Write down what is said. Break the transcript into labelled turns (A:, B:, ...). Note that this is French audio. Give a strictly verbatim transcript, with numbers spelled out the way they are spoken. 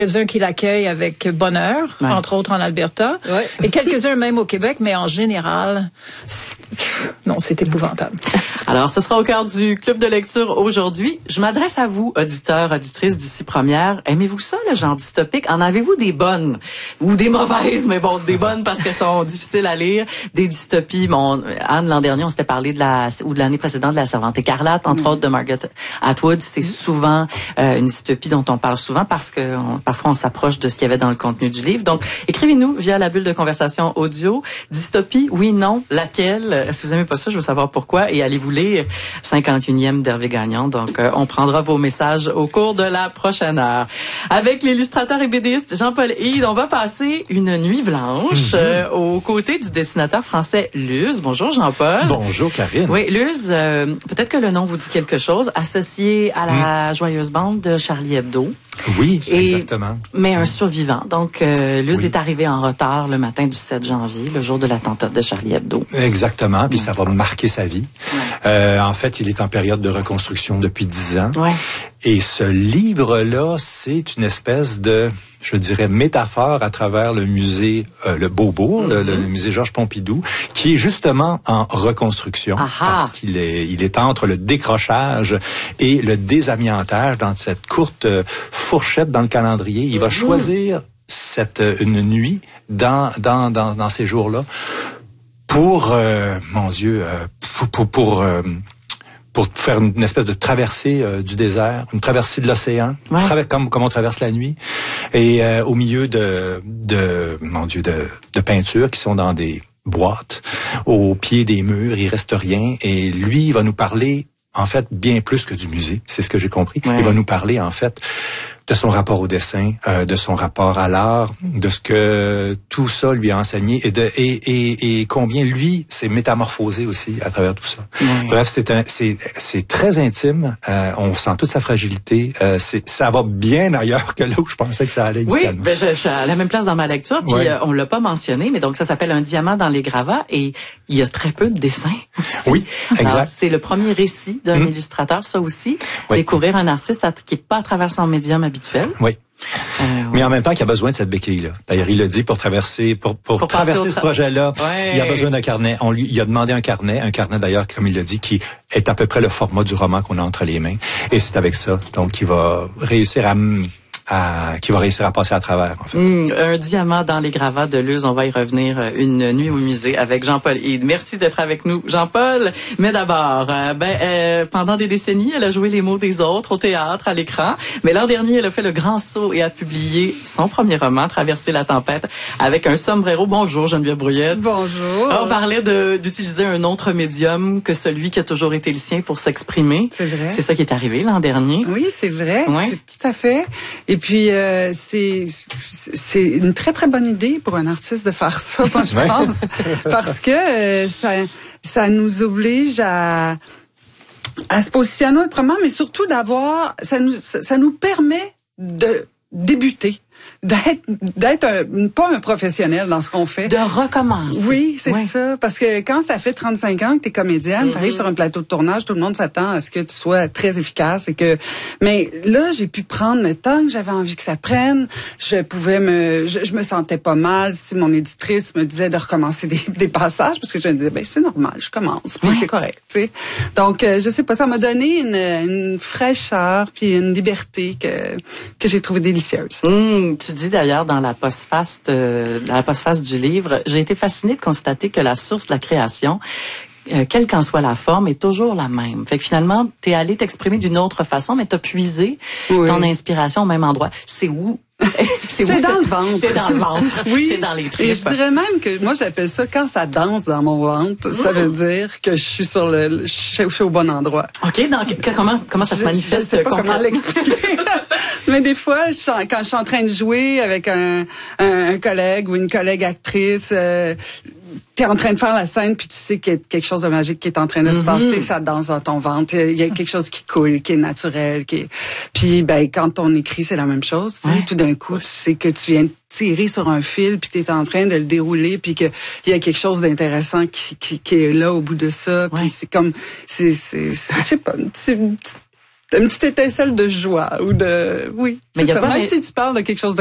A: quelques-uns qui l'accueillent avec bonheur, ouais. entre autres en Alberta, ouais. et quelques-uns même au Québec, mais en général, c'est... non, c'est épouvantable.
B: Alors, ce sera au cœur du club de lecture aujourd'hui. Je m'adresse à vous, auditeurs, auditrices d'ici Première. Aimez-vous ça, le genre dystopique? En avez-vous des bonnes ou des mauvaises, mais bon, des bonnes parce qu'elles sont difficiles à lire, des dystopies. Bon, Anne, l'an dernier, on s'était parlé de la, ou de l'année précédente, de La Servante écarlate, entre mmh. autres de Margaret Atwood. C'est souvent euh, une dystopie dont on parle souvent parce que on, parfois on s'approche de ce qu'il y avait dans le contenu du livre. Donc, écrivez-nous via la bulle de conversation audio. Dystopie, oui, non, laquelle? Est-ce que vous aimez pas ça? Je veux savoir pourquoi. Et allez-vous lire cinquante et unième d'Hervé Gagnon. Donc, euh, on prendra vos messages au cours de la prochaine heure. Avec l'illustrateur et bédéiste Jean-Paul Hyde, on va passer une nuit blanche mm-hmm. euh, aux côtés du dessinateur français Luz. Bonjour Jean-Paul.
C: Bonjour Karine.
B: Oui, Luz, euh, peut-être que le nom vous dit quelque chose, associé à la mm. joyeuse bande de Charlie Hebdo.
C: Oui,
B: et,
C: exactement.
B: Mais un survivant. Donc, euh, Luz oui. est arrivé en retard le matin du sept janvier, le jour de l'attentat de Charlie Hebdo.
C: Exactement, puis ouais. ça va marquer sa vie. Ouais. Euh, en fait, il est en période de reconstruction depuis dix ans.
B: Ouais.
C: Et ce livre-là, c'est une espèce de, je dirais, métaphore à travers le musée, euh, le Beaubourg, mm-hmm. le, le musée Georges Pompidou, qui est justement en reconstruction. Aha. Parce qu'il est, il est entre le décrochage et le désamiantage dans cette courte fourchette dans le calendrier. Il va mm-hmm. choisir cette, une nuit dans, dans, dans, dans ces jours-là pour, euh, mon Dieu, euh, pour, pour, pour euh, pour faire une espèce de traversée euh, du désert, une traversée de l'océan, ouais. tra- comme comme on traverse la nuit, et euh, au milieu de de mon Dieu de de peintures qui sont dans des boîtes, au pied des murs, il reste rien, et lui il va nous parler en fait bien plus que du musée, c'est ce que j'ai compris. Ouais. Il va nous parler en fait de son rapport au dessin, euh, de son rapport à l'art, de ce que tout ça lui a enseigné et de et et, et combien lui s'est métamorphosé aussi à travers tout ça. Oui. Bref, c'est un c'est c'est très intime. Euh, on sent toute sa fragilité. Euh, c'est ça va bien ailleurs que là où je pensais que ça allait initialement.
B: Oui, ben je, je suis à la même place dans ma lecture. Puis oui. euh, on l'a pas mentionné, mais donc ça s'appelle Un diamant dans les gravats et il y a très peu de dessins. Aussi.
C: Oui, exact.
B: Alors, c'est le premier récit d'un mmh. illustrateur, ça aussi. Oui. Découvrir un artiste qui est pas à travers son médium habituel.
C: Oui. Euh, ouais. Mais en même temps, qu'il a besoin de cette béquille-là. D'ailleurs, il le dit pour traverser, pour, pour, pour traverser ce projet-là, ouais. il a besoin d'un carnet. On lui, il a demandé un carnet, un carnet d'ailleurs, comme il le dit, qui est à peu près le format du roman qu'on a entre les mains. Et c'est avec ça, donc, qu'il va réussir à, à qui va réussir à passer à travers, en fait.
B: Mmh, un diamant dans les gravats de Luz. On va y revenir une nuit au musée avec Jean-Paul Hyde. Merci d'être avec nous, Jean-Paul. Mais d'abord, euh, ben, euh, pendant des décennies, elle a joué les mots des autres au théâtre, à l'écran. Mais l'an dernier, elle a fait le grand saut et a publié son premier roman, Traverser la tempête, avec un sombrero. Bonjour, Geneviève Brouillette.
D: Bonjour.
B: On parlait de, d'utiliser un autre médium que celui qui a toujours été le sien pour s'exprimer.
D: C'est vrai.
B: C'est ça qui est arrivé l'an dernier.
D: Oui, c'est vrai.
B: Ouais.
D: C'est tout à fait. Et puis, euh, c'est, c'est une très, très bonne idée pour un artiste de faire ça, moi, je pense. Parce que euh, ça, ça nous oblige à, à se positionner autrement, mais surtout d'avoir, ça nous, ça nous permet de débuter. D'être, d'être un, pas un professionnel dans ce qu'on fait.
B: De recommencer.
D: Oui, c'est
B: oui.
D: ça. Parce que quand ça fait trente-cinq ans que t'es comédienne, mm-hmm. t'arrives sur un plateau de tournage, tout le monde s'attend à ce que tu sois très efficace et que, mais là, j'ai pu prendre le temps que j'avais envie que ça prenne. Je pouvais me, je, je me sentais pas mal si mon éditrice me disait de recommencer des, des passages parce que je me disais, ben, c'est normal, je commence, puis oui. c'est correct, tu sais. Donc, euh, je sais pas, ça m'a donné une, une fraîcheur puis une liberté que, que j'ai trouvée délicieuse.
B: Mmh. Tu dis d'ailleurs dans la postface, euh, dans la postface du livre, j'ai été fascinée de constater que la source de la création, euh, quelle qu'en soit la forme, est toujours la même. Fait que finalement, t'es allé t'exprimer d'une autre façon, mais t'as puisé oui. ton inspiration au même endroit. C'est où?
D: C'est, c'est dans le ventre.
B: C'est dans le ventre.
D: Oui.
B: C'est dans les tripes.
D: Et je dirais même que moi j'appelle ça quand ça danse dans mon ventre, mmh. ça veut dire que je suis sur le, je suis, je suis au bon endroit.
B: Ok. Donc comment comment ça
D: je,
B: se manifeste?
D: Je sais pas comment l'expliquer. Mais des fois, je, quand je suis en train de jouer avec un, un, un collègue ou une collègue actrice. Euh, T'es en train de faire la scène puis tu sais qu'il y a quelque chose de magique qui est en train de mm-hmm. se passer, ça danse dans ton ventre, il y a quelque chose qui coule, qui est naturel, qui est... Puis ben quand on écrit, c'est la même chose, tu sais, ouais. tout d'un coup, tu sais que tu viens de tirer sur un fil puis t'es en train de le dérouler puis que il y a quelque chose d'intéressant qui qui, qui est là au bout de ça, puis ouais. c'est comme c'est c'est, c'est je sais pas, c'est une petite étincelle de joie ou de, oui.
B: Mais y a
D: ça.
B: pas
D: Même
B: mais...
D: si tu parles de quelque chose de